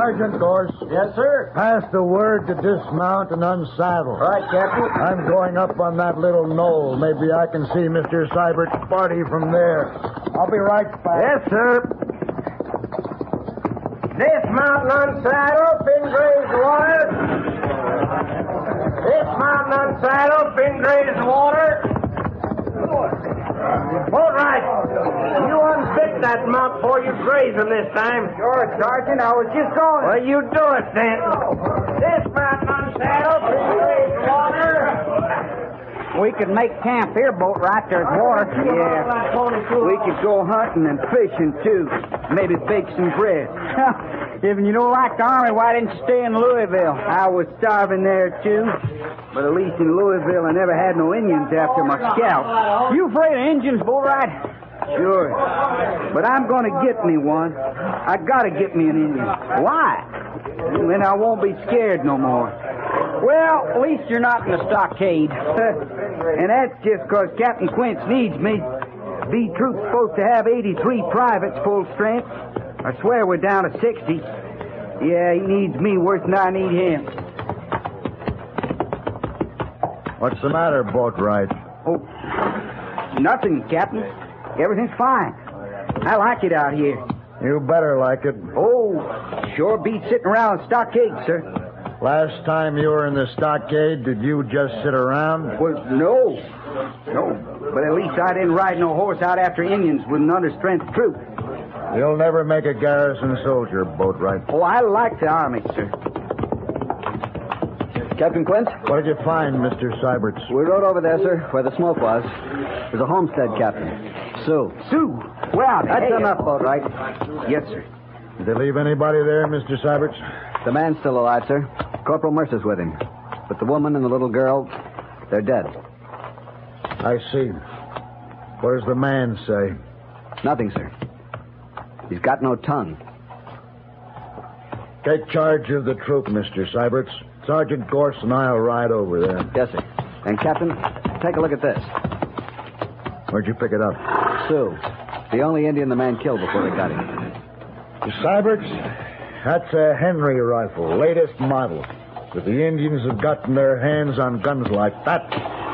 Sergeant Gorse. Yes, sir. Pass the word to dismount and unsaddle. All right, Captain. I'm going up on that little knoll. Maybe I can see Mr. Seibert's party from there. I'll be right back. Yes, sir. Dismount and unsaddle, pin graze water. Dismount and unsaddle, pin graze water. All right. You unfit that mount before you graze him this time. Sure, Sergeant. I was just going. Well, you do it then. Dismount and unsaddle, pin graze water. We could make camp here, Boat Right. There's water. Yeah. We could go hunting and fishing, too. Maybe bake some bread. If you don't like the Army, why didn't you stay in Louisville? I was starving there, too. But at least in Louisville, I never had no Indians after my scalp. You afraid of Indians, Boat Right? Sure. But I'm going to get me one. I got to get me an Indian. Why? Then I won't be scared no more. Well, at least you're not in the stockade. And that's just because Captain Quince needs me. B Troop's supposed to have 83 privates full strength. I swear we're down to 60. Yeah, he needs me worse than I need him. What's the matter, Boatwright? Oh, nothing, Captain. Everything's fine. I like it out here. You better like it. Oh, sure beats sitting around a stockade, sir. Last time you were in the stockade, did you just sit around? Well, no. No, but at least I didn't ride no horse out after Indians with an understrength troop. You'll never make a garrison soldier, Boatwright. Oh, I like the Army, sir. Captain Quince? What did you find, Mr. Seiberts? We rode over there, sir, where the smoke was. There's a homestead, Captain. Sue. Sue? Well, That's enough, Boatwright. Yes, sir. Did they leave anybody there, Mr. Seiberts? The man's still alive, sir. Corporal Mercer's with him. But the woman and the little girl, they're dead. I see. What does the man say? Nothing, sir. He's got no tongue. Take charge of the troop, Mr. Seiberts. Sergeant Gorse and I'll ride over there. Yes, sir. And, Captain, take a look at this. Where'd you pick it up? Sue. The only Indian the man killed before they got him. Mr. Seiberts, that's a Henry rifle, latest model. If the Indians have gotten their hands on guns like that,